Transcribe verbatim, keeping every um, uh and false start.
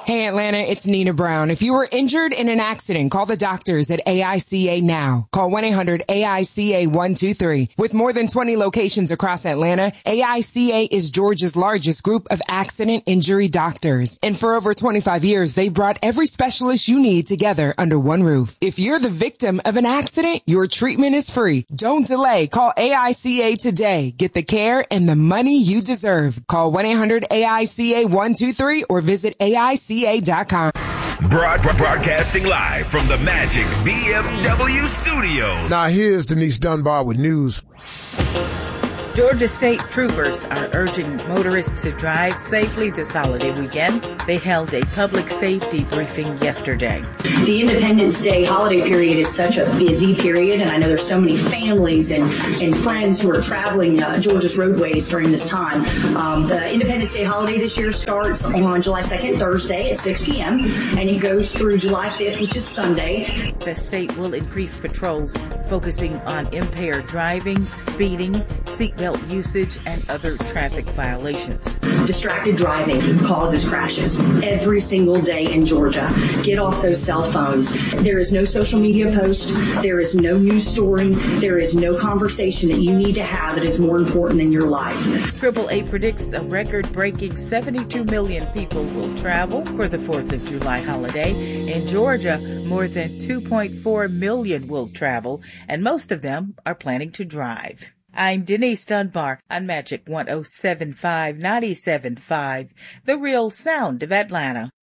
Hey Atlanta, it's Nina Brown. If you were injured in an accident, call the doctors at A I C A now. Call one eight hundred A I C A one two three. With more than twenty locations across Atlanta, A I C A is Georgia's largest group of accident injury doctors. And for over twenty-five years, they brought every specialist you need together under one roof. If you're the victim of an accident, your treatment is free. Don't delay. Call A I C A today. Get the care and the money you deserve. Call one eight hundred A I C A one two three or visit A I C A dot com. Broad, broadcasting live from the Magic B M W studios. Now here's Denise Dunbar with news. Georgia State troopers are urging motorists to drive safely this holiday weekend. They held a public safety briefing yesterday. The Independence Day holiday period is such a busy period, and I know there's so many families and, and friends who are traveling uh, Georgia's roadways during this time. Um, the Independence Day holiday this year starts on July second, Thursday at six p.m., and it goes through July fifth, which is Sunday. The state will increase patrols, focusing on impaired driving, speeding, seatbelt usage, and other traffic violations. Distracted driving causes crashes every single day in Georgia. Get off those cell phones. There is no social media post. There is no news story. There is no conversation that you need to have that is more important than your life. Triple A predicts a record-breaking seventy-two million people will travel for the fourth of July holiday. In Georgia, more than two point four million will travel, and most of them are planning to drive. I'm Denise Dunbar on Magic one oh seven point five, ninety-seven point five, the real sound of Atlanta.